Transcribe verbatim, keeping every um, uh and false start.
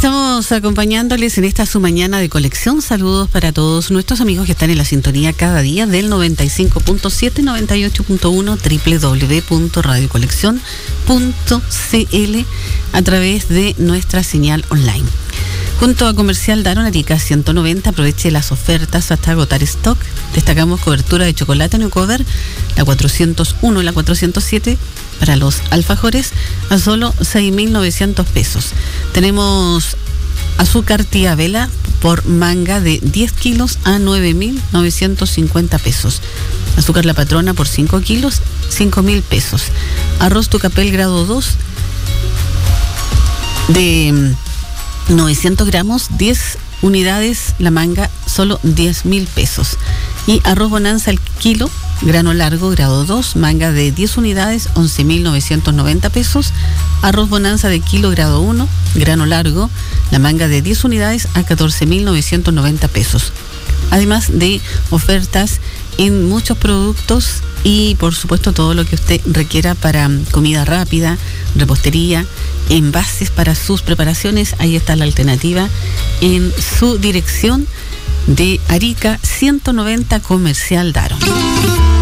Estamos acompañándoles en esta su mañana de colección. Saludos para todos nuestros amigos que están en la sintonía cada día del noventa y cinco punto siete, noventa y ocho punto uno, doble u doble u doble u punto radio colección punto c l a través de nuestra señal online. Junto a Comercial Daron Arica ciento noventa, aproveche las ofertas hasta agotar stock. Destacamos cobertura de chocolate en cover, la cuatrocientos uno y la cuatrocientos siete para los alfajores a solo seis mil novecientos pesos. Tenemos azúcar tía Vela por manga de diez kilos a nueve mil novecientos cincuenta pesos. Azúcar La Patrona por cinco kilos, cinco mil pesos. Arroz Tucapel grado dos de novecientos gramos, diez unidades la manga, solo diez mil pesos. Y arroz Bonanza al kilo, grano largo, grado dos, manga de diez unidades, once mil novecientos noventa pesos. Arroz Bonanza de kilo, grado uno, grano largo, la manga de diez unidades a catorce mil novecientos noventa pesos. Además de ofertas en muchos productos y por supuesto todo lo que usted requiera para comida rápida, repostería, envases para sus preparaciones. Ahí está la alternativa en su dirección de Arica ciento noventa Comercial Daron.